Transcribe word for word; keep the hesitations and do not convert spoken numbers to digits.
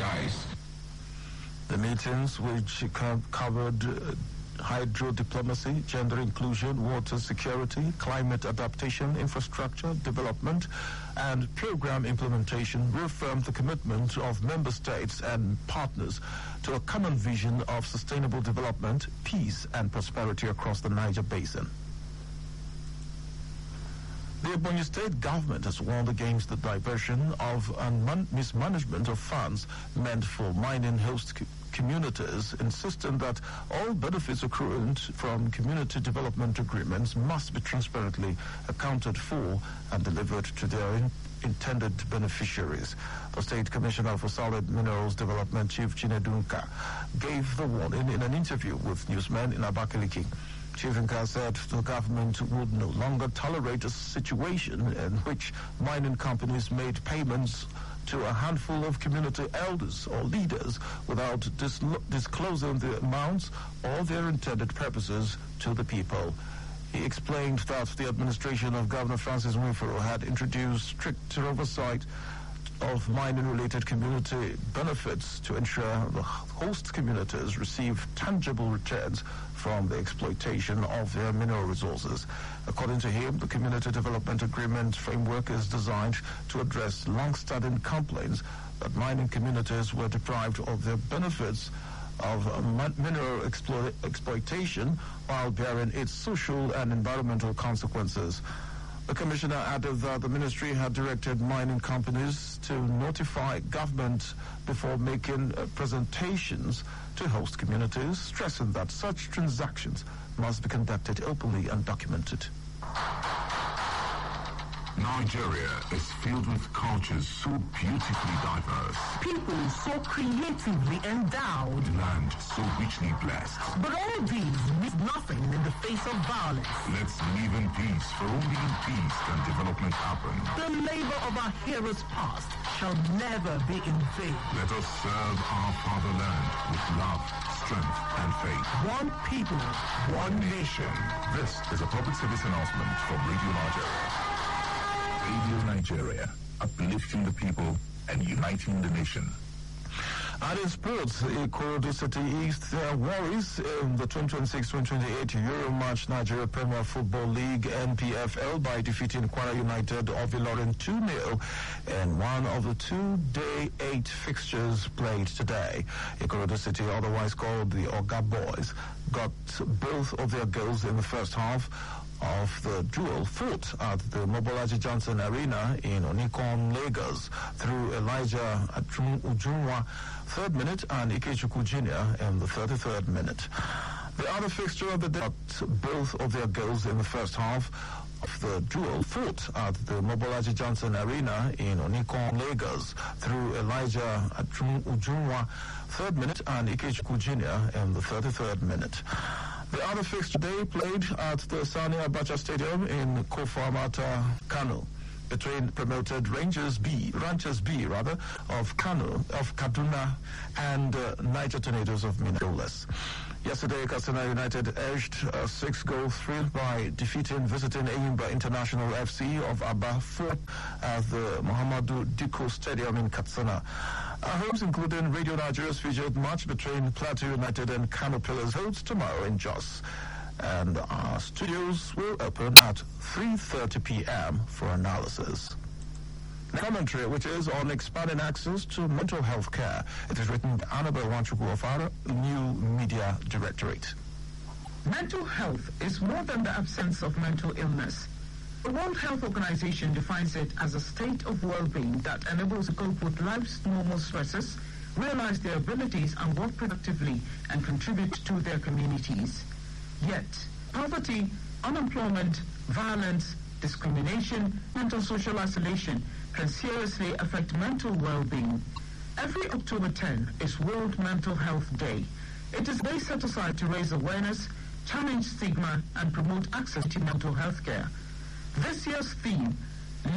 dies. The meetings, which co- covered uh, hydro diplomacy, gender inclusion, water security, climate adaptation, infrastructure development, and program implementation, reaffirmed the commitment of member states and partners to a common vision of sustainable development, peace, and prosperity across the Niger Basin. The Ebonyi State government has warned against the diversion of and man- mismanagement of funds meant for mining host co- communities, insisting that all benefits accruing from community development agreements must be transparently accounted for and delivered to their in- intended beneficiaries. The State Commissioner for Solid Minerals Development, Chief Chinedunka, gave the warning in an interview with newsmen in Abakaliki. Chief Nka said the government would no longer tolerate a situation in which mining companies made payments to a handful of community elders or leaders without dis- disclosing the amounts or their intended purposes to the people. He explained that the administration of Governor Francis Nwifuru had introduced stricter oversight of mining-related community benefits to ensure the host communities receive tangible returns from the exploitation of their mineral resources. According to him, the Community Development Agreement framework is designed to address long-standing complaints that mining communities were deprived of their benefits of uh, mineral explo- exploitation while bearing its social and environmental consequences. The commissioner added that the ministry had directed mining companies to notify government before making uh, presentations to host communities, stressing that such transactions must be conducted openly and documented. Nigeria is filled with cultures so beautifully diverse. People so creatively endowed. Land so richly blessed. But all these mean nothing in the face of violence. Let's live in peace, for only in peace can development happen. The labor of our heroes past shall never be in vain. Let us serve our fatherland with love, strength, and faith. One people, One nation. This is a public service announcement from Radio Nigeria. Radio Nigeria, uplifting the people and uniting the nation. And in sports, Ikorodu City East their worries in the twenty twenty-six twenty twenty-eight Euro Match Nigeria Premier Football League N P F L by defeating Kwara United of Ilorin two nil in one of the two-day eight fixtures played today. Ikorodu City, otherwise called the Oga Boys, got both of their goals in the first half of the duel fought at the Mobolaji Johnson Arena in Onikon, Lagos, through Elijah Ujunwa, third minute, and Ikechukwu Junior in the thirty-third minute. The other fixture of the day got both of their goals in the first half of the duel fought at the Mobolaji Johnson Arena in Onikon, Lagos, through Elijah Ujunwa, third minute, and Ikechukwu Junior in the thirty-third minute. The other fixture day played at the Sani Abacha Stadium in Kofamata, Kano, between promoted Rangers B, Ranchers B rather, of Kano, of Kaduna, and uh, Niger Tornadoes of Minneapolis. Yesterday, Katsina United edged a six-goal thrill by defeating visiting Eyimba International F C of Aba four at the Muhammadu Dikko Stadium in Katsina. Our homes, including Radio Nigeria's featured match between Plateau United and Kano Pillars, holds tomorrow in Jos. And our studios will open at three thirty p.m. for analysis. Commentary, which is on expanding access to mental health care. It is written by Annabelle Wanchukwu of our New Media Directorate. Mental health is more than the absence of mental illness. The World Health Organization defines it as a state of well-being that enables to cope with life's normal stresses, realize their abilities, and work productively and contribute to their communities. Yet, poverty, unemployment, violence, discrimination, mental social isolation can seriously affect mental well-being. Every October tenth is World Mental Health Day. It is a day set aside to raise awareness, challenge stigma, and promote access to mental health care. This year's theme,